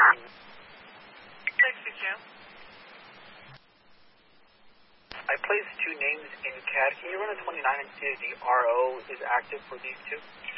I placed two names in CAD. Can you run a 29 and see if the RO is active for these two?